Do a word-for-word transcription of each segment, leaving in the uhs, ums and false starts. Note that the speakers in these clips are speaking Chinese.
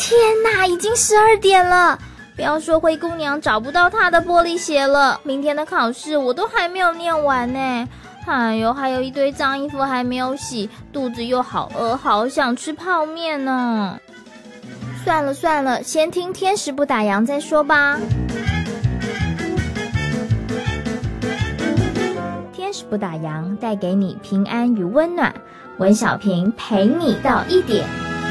天哪，已经十二点了，不要说灰姑娘找不到她的玻璃鞋了，明天的考试我都还没有念完呢。哎呦，还有一堆脏衣服还没有洗，肚子又好饿，好想吃泡面呢。算了算了，先听天使不打烊再说吧。天使不打烊，带给你平安与温暖。文小平陪你到一点。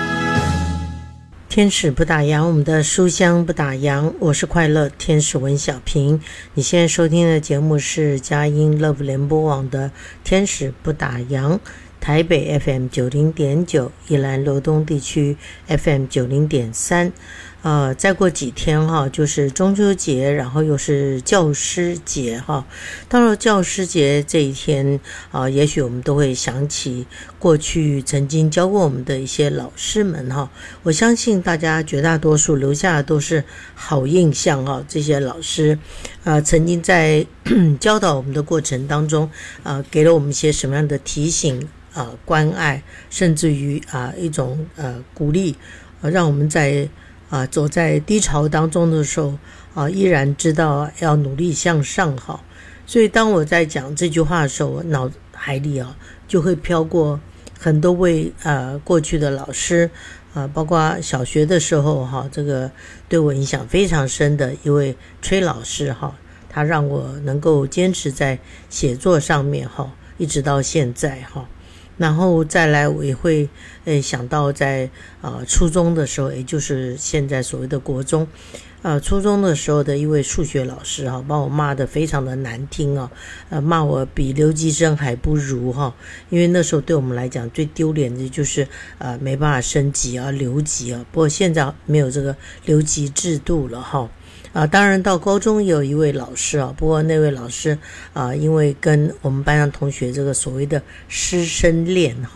天使不打烊，我们的书香不打烊，我是快乐天使文小平。你现在收听的节目是佳音 Love 联播网的天使不打烊，台北 F M 九零点九，宜兰罗东地区 F M 九零点三。呃，再过几天哈，就是中秋节，然后又是教师节哈。到了教师节这一天啊、呃，也许我们都会想起过去曾经教过我们的一些老师们哈。我相信大家绝大多数留下的都是好印象哈。这些老师啊、呃，曾经在教导我们的过程当中啊、呃，给了我们一些什么样的提醒啊、呃、关爱，甚至于啊、呃、一种呃鼓励，呃，让我们在啊，走在低潮当中的时候啊，依然知道要努力向上哈。所以当我在讲这句话的时候，我脑海里啊就会飘过很多位呃过去的老师啊，包括小学的时候哈，这个对我影响非常深的一位崔老师哈，他让我能够坚持在写作上面哈，一直到现在哈。然后再来我也会呃想到在呃初中的时候，也就是现在所谓的国中，呃初中的时候的一位数学老师哈，把我骂得非常的难听啊，呃骂我比留级生还不如哈，因为那时候对我们来讲最丢脸的就是呃没办法升级啊留级啊，不过现在没有这个留级制度了哈。啊，当然到高中也有一位老师啊，不过那位老师啊，因为跟我们班上同学这个所谓的师生恋哈，